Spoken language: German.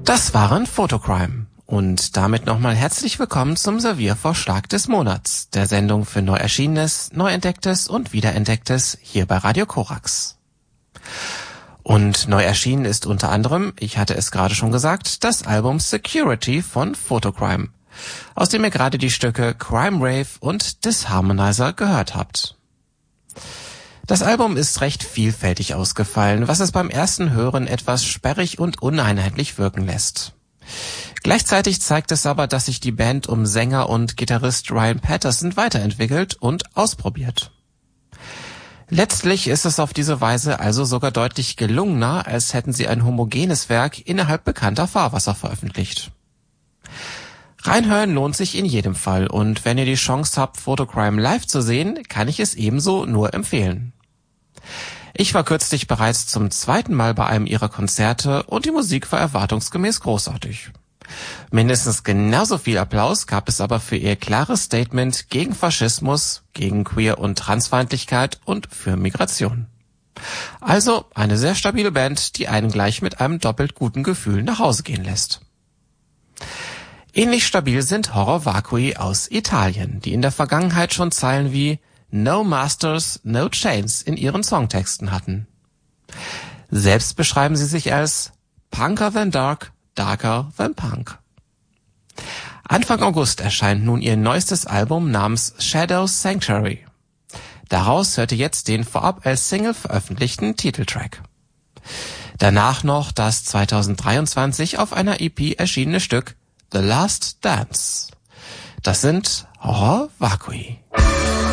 Das waren Photocrime. Und damit nochmal herzlich willkommen zum Serviervorschlag des Monats, der Sendung für neu Erschienenes, neu Entdecktes und Wiederentdecktes hier bei Radio Korax. Und neu erschienen ist unter anderem, ich hatte es gerade schon gesagt, das Album Security von Photocrime, aus dem ihr gerade die Stücke Crime Rave und Disharmonizer gehört habt. Das Album ist recht vielfältig ausgefallen, was es beim ersten Hören etwas sperrig und uneinheitlich wirken lässt. Gleichzeitig zeigt es aber, dass sich die Band um Sänger und Gitarrist Ryan Patterson weiterentwickelt und ausprobiert. Letztlich ist es auf diese Weise also sogar deutlich gelungener, als hätten sie ein homogenes Werk innerhalb bekannter Fahrwasser veröffentlicht. Reinhören lohnt sich in jedem Fall, und wenn ihr die Chance habt, Photocrime live zu sehen, kann ich es ebenso nur empfehlen. Ich war kürzlich bereits zum 2. Mal bei einem ihrer Konzerte und die Musik war erwartungsgemäß großartig. Mindestens genauso viel Applaus gab es aber für ihr klares Statement gegen Faschismus, gegen Queer- und Transfeindlichkeit und für Migration. Also eine sehr stabile Band, die einen gleich mit einem doppelt guten Gefühl nach Hause gehen lässt. Ähnlich stabil sind Horror Vacui aus Italien, die in der Vergangenheit schon Zeilen wie No Masters, No Chains in ihren Songtexten hatten. Selbst beschreiben sie sich als Punker than Dark, Darker than Punk. Anfang August erscheint nun ihr neuestes Album namens Shadows Sanctuary. Daraus hört ihr jetzt den vorab als Single veröffentlichten Titeltrack. Danach noch das 2023 auf einer EP erschienene Stück The Last Dance. Das sind Horror Vacui.